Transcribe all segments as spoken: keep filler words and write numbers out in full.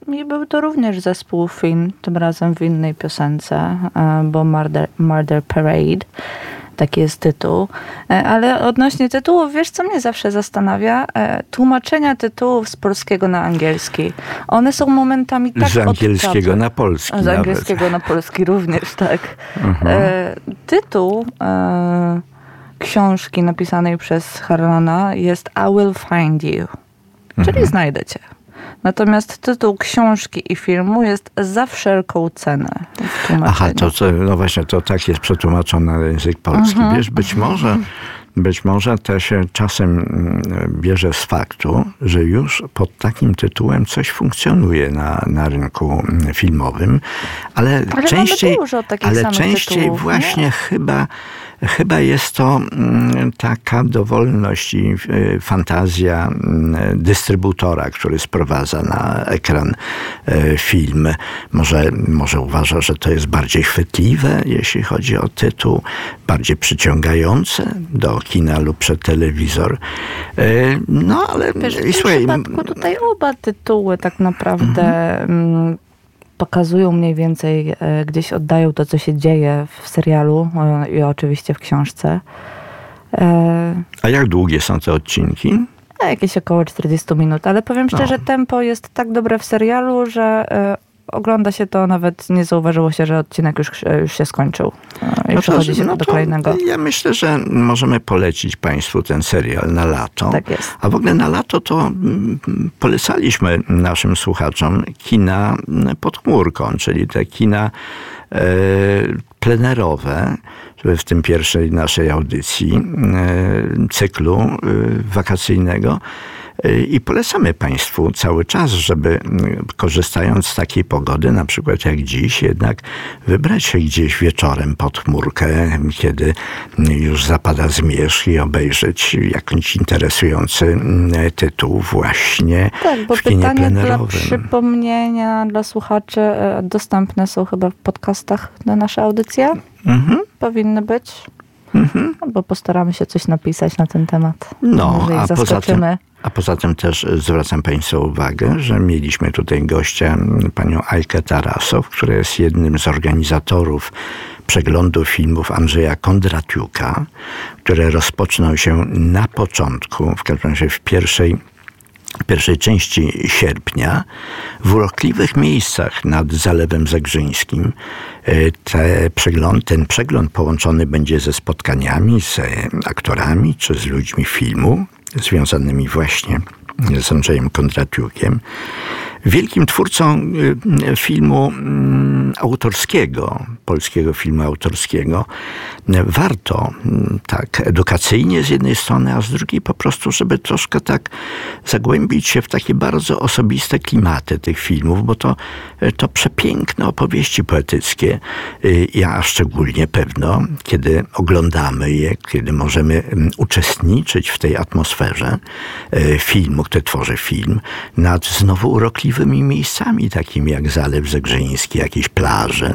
i był to również zespół Fin, tym razem w innej piosence, bo Murder, Murder Parade. Taki jest tytuł. Ale odnośnie tytułów, wiesz, co mnie zawsze zastanawia? Tłumaczenia tytułów z polskiego na angielski. One są momentami tak Z angielskiego odczape. na polski Z nawet. angielskiego na polski również, tak. Mhm. Tytuł e, książki napisanej przez Harlana jest I Will Find You, czyli mhm. znajdę cię. Natomiast tytuł książki i filmu jest Za wszelką cenę. Aha, to, to no właśnie, to tak jest przetłumaczone na język polski. Mhm. Wiesz, być może, być może to się czasem bierze z faktu, że już pod takim tytułem coś funkcjonuje na, na rynku filmowym, ale, ale częściej, dużo takich ale samych częściej tytułów, właśnie nie? chyba Chyba jest to taka dowolność i fantazja dystrybutora, który sprowadza na ekran film. Może, może uważa, że to jest bardziej chwytliwe, jeśli chodzi o tytuł, bardziej przyciągające do kina lub przed telewizor. No, ale... Wiesz, w i tym słuchaj, przypadku tutaj oba tytuły tak naprawdę... Mhm. pokazują mniej więcej, gdzieś oddają to, co się dzieje w serialu i oczywiście w książce. A jak długie są te odcinki? Jakieś około czterdzieści minut, ale powiem szczerze, no. tempo jest tak dobre w serialu, że ogląda się to, nawet nie zauważyło się, że odcinek już, już się skończył i no przechodzi to, się no do kolejnego. Ja myślę, że możemy polecić Państwu ten serial na lato. Tak jest. A w ogóle na lato to polecaliśmy naszym słuchaczom kina pod chmurką, czyli te kina e, plenerowe, w tym pierwszej naszej audycji e, cyklu e, wakacyjnego. I polecamy Państwu cały czas, żeby korzystając z takiej pogody, na przykład jak dziś, jednak wybrać się gdzieś wieczorem pod chmurkę, kiedy już zapada zmierzch i obejrzeć jakiś interesujący tytuł właśnie tak, bo w kinie pytanie plenerowym. Dla przypomnienia dla słuchaczy, dostępne są chyba w podcastach na nasze audycje? Mhm. Powinny być. Mhm. Bo postaramy się coś napisać na ten temat. No, a poza tym, a poza tym też zwracam Państwu uwagę, że mieliśmy tutaj gościa, panią Ajkę Tarasow, która jest jednym z organizatorów przeglądu filmów Andrzeja Kondratiuka, które rozpoczną się na początku, w każdym razie w pierwszej W pierwszej części sierpnia w urokliwych miejscach nad Zalewem Zegrzyńskim. Te przegląd, ten przegląd połączony będzie ze spotkaniami z aktorami czy z ludźmi filmu związanymi właśnie z Andrzejem Kondratiukiem, wielkim twórcą filmu autorskiego, polskiego filmu autorskiego. Warto tak edukacyjnie z jednej strony, a z drugiej po prostu, żeby troszkę tak zagłębić się w takie bardzo osobiste klimaty tych filmów, bo to, to przepiękne opowieści poetyckie, ja szczególnie pewno, kiedy oglądamy je, kiedy możemy uczestniczyć w tej atmosferze filmu, który tworzy film, nad znowu urokliwymi miejscami, takimi jak Zalew Zegrzyński, jakieś plaże.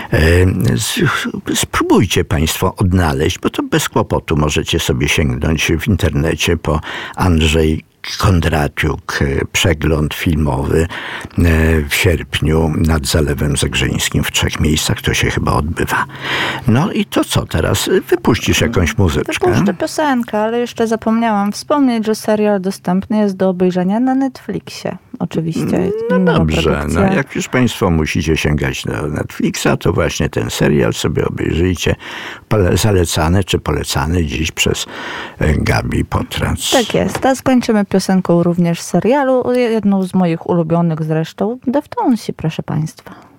Spróbujcie Państwo odnaleźć, bo to bez kłopotu możecie sobie sięgnąć w internecie po Andrzej Kondratiuk, przegląd filmowy w sierpniu nad Zalewem Zegrzyńskim w trzech miejscach. To się chyba odbywa. No i to co teraz? Wypuścisz jakąś muzyczkę? Wypuszczę piosenkę, ale jeszcze zapomniałam wspomnieć, że serial dostępny jest do obejrzenia na Netflixie. Oczywiście. No dobrze, no jak już Państwo musicie sięgać do Netflixa, to właśnie ten serial sobie obejrzyjcie. Zalecany czy polecany dziś przez Gabi Potrac. Tak jest. A skończymy piosenką również z serialu, jedną z moich ulubionych zresztą, Deftonsi, proszę Państwa.